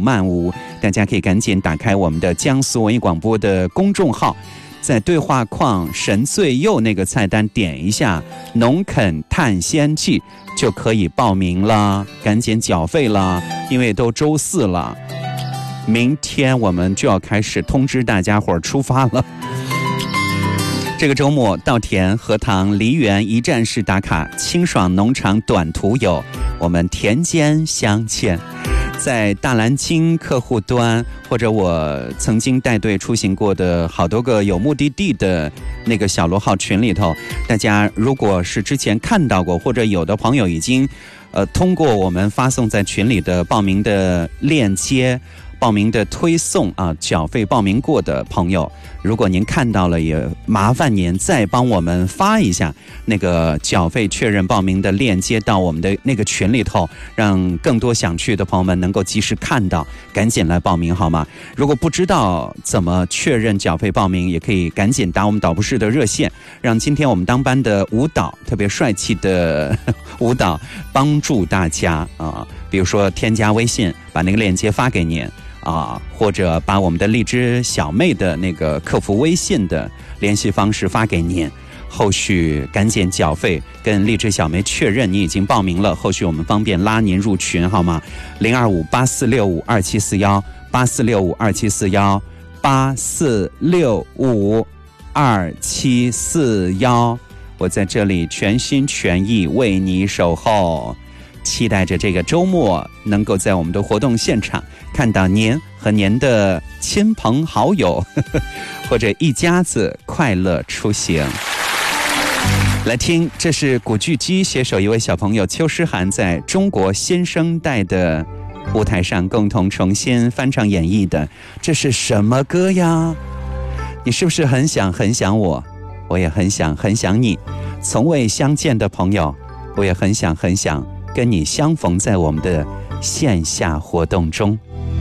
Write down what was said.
漫舞，大家可以赶紧打开我们的江苏文艺广播的公众号，在对话框神最右那个菜单点一下农垦探险记就可以报名了，赶紧缴费了，因为都周4了，明天我们就要开始通知大家伙出发了。这个周末，稻田、荷塘、梨园一站式打卡，清爽农场短途游，我们田间相见。在大蓝鲸客户端，或者我曾经带队出行过的好多个有目的地的那个小罗号群里头，大家如果是之前看到过，或者有的朋友已经通过我们发送在群里的报名的链接、报名的推送啊，缴费报名过的朋友，如果您看到了，也麻烦您再帮我们发一下那个缴费确认报名的链接到我们的那个群里头，让更多想去的朋友们能够及时看到，赶紧来报名好吗？如果不知道怎么确认缴费报名，也可以赶紧打我们导播室的热线，让今天我们当班的舞蹈特别帅气的舞蹈帮助大家啊，比如说添加微信，把那个链接发给您。或者把我们的荔枝小妹的那个客服微信的联系方式发给您，后续赶紧缴费，跟荔枝小妹确认你已经报名了，后续我们方便拉您入群好吗？02584652741 84652741 84652741，我在这里全心全意为你守候，期待着这个周末能够在我们的活动现场看到您和您的亲朋好友或者一家子快乐出行。来听，这是古巨基携手一位小朋友邱诗涵在中国新生代的舞台上共同重新翻唱演绎的，这是什么歌呀？你是不是很想我？我也很想你。从未相见的朋友，我也很想跟你相逢在我们的线下活动中。